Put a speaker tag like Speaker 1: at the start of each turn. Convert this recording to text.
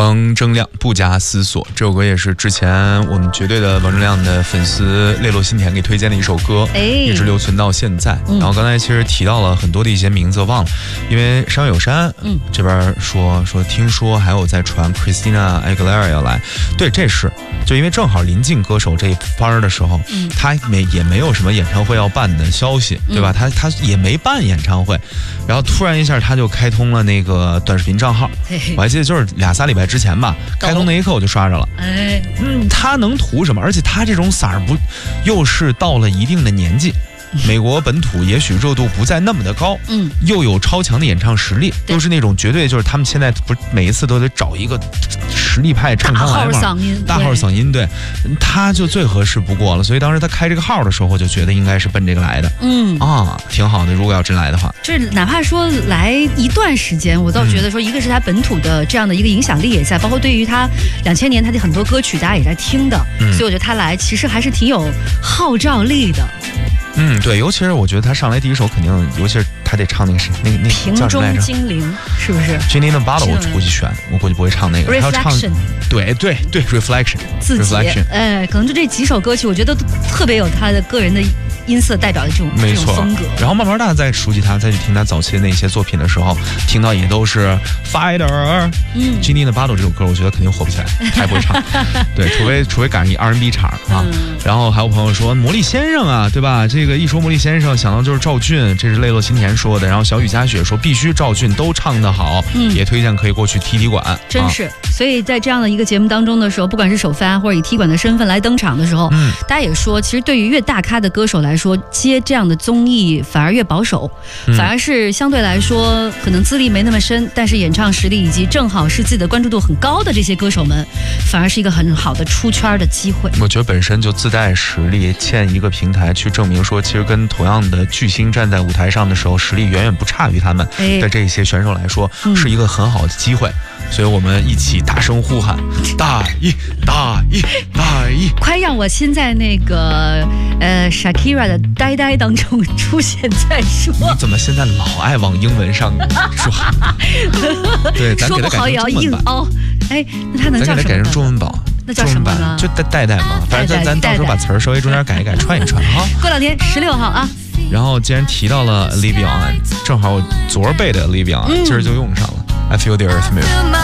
Speaker 1: 王铮亮不加思索，这首歌也是之前我们绝对的王铮亮的粉丝泪落心田给推荐的一首歌，一直留存到现在。然后刚才其实提到了很多的一些名字，忘了，因为山有山，这边说听说还有在传 Christina Aguilera 要来，对，这是就因为正好临近歌手这一番的时候，他也没有什么演唱会要办的消息，对吧？他也没办演唱会，然后突然一下他就开通了那个短视频账号，我还记得就是2-3礼拜之前吧，开通那一刻我就刷着了。他能图什么？而且他这种色儿不又是到了一定的年纪，美国本土也许热度不再那么的高，又有超强的演唱实力，又是那种绝对就是他们现在不是每一次都得找一个实力派唱上来嘛，大号嗓音，对，他就最合适不过了。所以当时他开这个号的时候，我就觉得应该是奔这个来的，挺好的。如果要真来的话，
Speaker 2: 就是哪怕说来一段时间，我倒觉得说，一个是他本土的这样的一个影响力也在，包括对于他2000年他的很多歌曲大家也在听的，所以我觉得他来其实还是挺有号召力的。
Speaker 1: 对，尤其是我觉得他上来第一首肯定，尤其是他得唱那个谁，那
Speaker 2: 瓶中精灵，是不是
Speaker 1: ？Ginny the Bottle 我估计选，我估计不会唱那个。
Speaker 2: Reflection，
Speaker 1: 他要唱对 Reflection，
Speaker 2: 自己，可能就这几首歌曲，我觉得特别有他的个人的音色代表的这种风格。
Speaker 1: 然后慢慢大家再熟悉他，再去听他早期的那些作品的时候，听到也都是 Fighter。Ginny the Bottle 这首歌，我觉得肯定火不起来，他也不会唱。对，除非赶上一 R&B 场啊。然后还有朋友说魔力先生啊，对吧？这个一说魔力先生，想到就是赵俊，这是泪落心田说的。然后小雨佳雪说必须赵俊都唱得好，也推荐可以过去踢馆。
Speaker 2: 真是，所以在这样的一个节目当中的时候，不管是首发或者以踢馆的身份来登场的时候，大家也说，其实对于越大咖的歌手来说，接这样的综艺反而越保守，反而是相对来说可能资历没那么深，但是演唱实力以及正好是自己的关注度很高的这些歌手们，反而是一个很好的出圈的机会。
Speaker 1: 我觉得本身就自带实力，欠一个平台去证明说，其实跟同样的巨星站在舞台上的时候，实力远远不差于他们的这些选手来说，是一个很好的机会。所以我们一起大声呼喊：大一，大一，大一！
Speaker 2: 快让我先在那个Shakira 的呆呆当中出现再说。
Speaker 1: 你怎么现在老爱往英文上说？对，咱给它改成中文版。
Speaker 2: 那他能叫什么？
Speaker 1: 咱给它改成中文版。
Speaker 2: 那叫什么呢？
Speaker 1: 就代嘛，反正咱到时候把词儿稍微中间改一改，串一串哈。
Speaker 2: 过2天16号啊。
Speaker 1: 然后既然提到了 Olivia， 正好我昨儿背的 Olivia， 今儿就用上了。I feel the earth move。